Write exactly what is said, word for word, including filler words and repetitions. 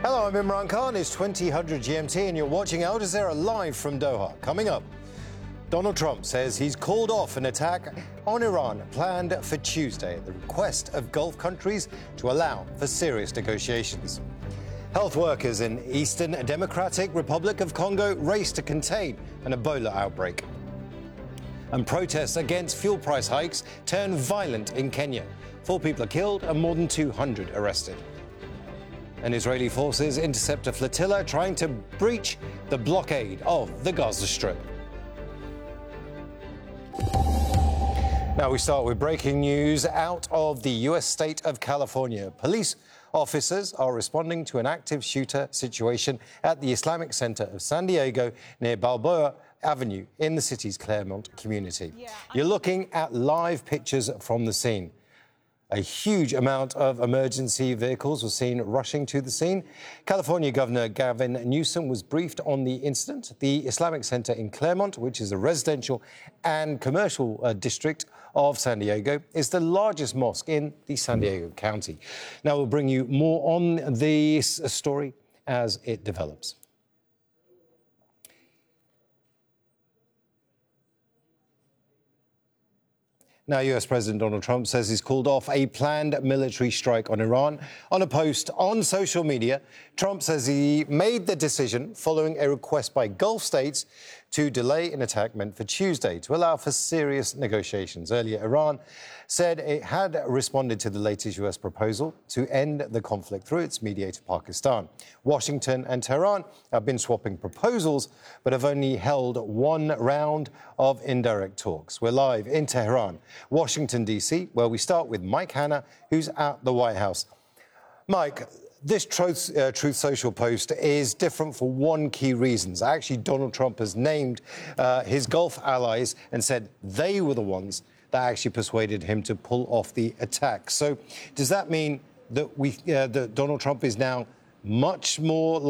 Hello, I'm Imran Khan. It's twenty hundred G M T and you're watching Al Jazeera live from Doha. Coming up, Donald Trump says he's called off an attack on Iran planned for Tuesday at the request of Gulf countries to allow for serious negotiations. Health workers in Eastern Democratic Republic of Congo race to contain an Ebola outbreak. And protests against fuel price hikes turn violent in Kenya. Four people are killed and more than two hundred arrested. And Israeli forces intercept a flotilla trying to breach the blockade of the Gaza Strip. Now we start with breaking news out of the U S state of California. Police officers are responding to an active shooter situation at the Islamic Center of San Diego near Balboa Avenue in the city's Claremont community. Yeah, You're looking at live pictures from the scene. A huge amount of emergency vehicles were seen rushing to the scene. California Governor Gavin Newsom was briefed on the incident. The Islamic Center in Claremont, which is a residential and commercial uh, district of San Diego, is the largest mosque in the San Diego County. Now we'll bring you more on this story as it develops. Now, U S President Donald Trump says he's called off a planned military strike on Iran. On a post on social media, Trump says he made the decision following a request by Gulf states to delay an attack meant for Tuesday to allow for serious negotiations. Earlier, Iran said it had responded to the latest U S proposal to end the conflict through its mediator, Pakistan. Washington and Tehran have been swapping proposals, but have only held one round of indirect talks. We're live in Tehran, Washington, D C, where we start with Mike Hanna, who's at the White House. Mike, this Truth, uh, Truth Social post is different for one key reason. Actually, Donald Trump has named uh, his Gulf allies and said they were the ones that actually persuaded him to pull off the attack. So does that mean that we, uh, that Donald Trump is now much more